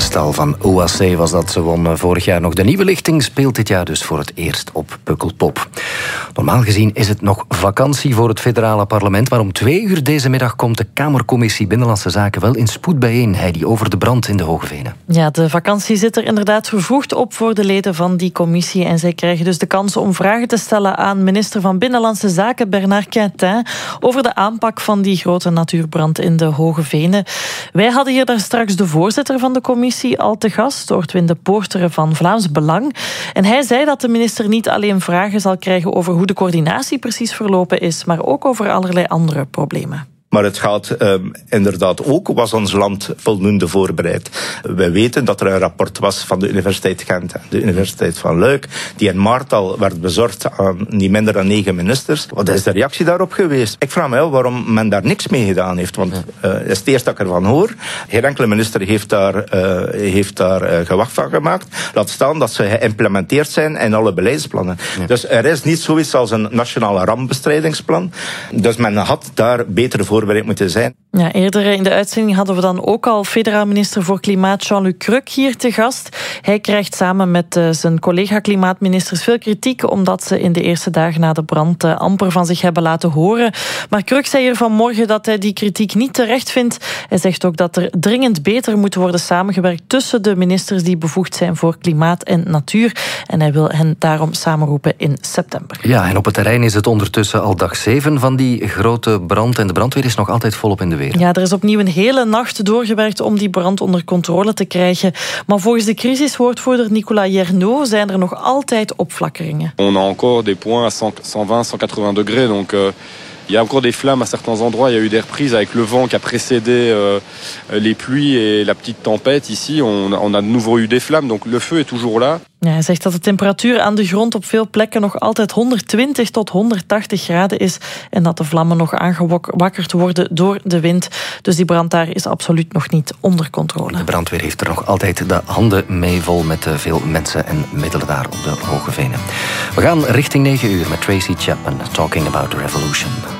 Staal van OAC was dat. Ze won vorig jaar nog de nieuwe lichting, speelt dit jaar dus voor het eerst op Pukkelpop. Normaal gezien is het nog vakantie voor het federale parlement, maar om 2:00 deze middag komt de Kamercommissie Binnenlandse Zaken wel in spoed bijeen, Heidi, over de brand in de Hoge Venen. Ja, de vakantie zit er inderdaad vervroegd op voor de leden van die commissie en zij krijgen dus de kans om vragen te stellen aan minister van Binnenlandse Zaken Bernard Quintin over de aanpak van die grote natuurbrand in de Hoge Venen. Wij hadden hier daar straks de voorzitter van de commissie al te gast, Ortwin de Poortere van Vlaams Belang. En hij zei dat de minister niet alleen vragen zal krijgen over hoe de coördinatie precies verlopen is, maar ook over allerlei andere problemen. Maar het gaat inderdaad ook, was ons land voldoende voorbereid. Wij weten dat er een rapport was van de Universiteit Gent en de Universiteit van Luik, die in maart al werd bezorgd aan niet minder dan 9 ministers. Wat is de reactie daarop geweest? Ik vraag me wel waarom men daar niks mee gedaan heeft, want het is het eerst dat ik ervan hoor. Geen enkele minister heeft daar gewacht van gemaakt. Laat staan dat ze geïmplementeerd zijn in alle beleidsplannen. Ja. Dus er is niet zoiets als een nationale rampbestrijdingsplan. Dus men had daar beter voorbereid moeten zijn. Ja, eerder in de uitzending hadden we dan ook al federaal minister voor Klimaat Jean-Luc Cruc hier te gast. Hij krijgt samen met zijn collega-klimaatministers veel kritiek omdat ze in de eerste dagen na de brand amper van zich hebben laten horen. Maar Cruc zei hier vanmorgen dat hij die kritiek niet terecht vindt. Hij zegt ook dat er dringend beter moet worden samengewerkt tussen de ministers die bevoegd zijn voor klimaat en natuur. En hij wil hen daarom samenroepen in september. Ja, en op het terrein is het ondertussen al dag 7 van die grote brand en de brandweer is nog altijd volop in de weer. Ja, er is opnieuw een hele nacht doorgewerkt om die brand onder controle te krijgen. Maar volgens de crisiswoordvoerder Nicolas Jernaut zijn er nog altijd opflakkeringen. On a encore des points à 120, 180 degrés, donc il y a encore des flammes à certains endroits. Il y a eu des reprises avec le vent qui a précédé les pluies et la petite tempête. Ici, on a de nouveau eu des flammes, donc le feu est toujours là. Ja, hij zegt dat de temperatuur aan de grond op veel plekken nog altijd 120 tot 180 graden is en dat de vlammen nog aangewakkerd worden door de wind. Dus die brand daar is absoluut nog niet onder controle. De brandweer heeft er nog altijd de handen mee vol met veel mensen en middelen daar op de Hoge Venen. We gaan richting 9:00 met Tracy Chapman, Talking About the Revolution.